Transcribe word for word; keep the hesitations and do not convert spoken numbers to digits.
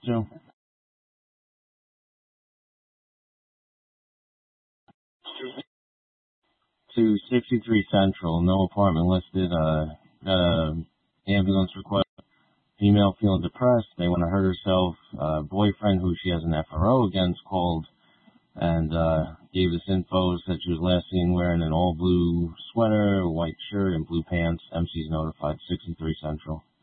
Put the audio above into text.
to? To sixty-three Central, no apartment listed. Uh, got a ambulance request. Female feeling depressed, may want to hurt herself. Uh, boyfriend who she has an F R O against called and uh, gave us info, said she was last seen wearing an all blue sweater, a white shirt, and blue pants. M C's notified, sixty-three Central.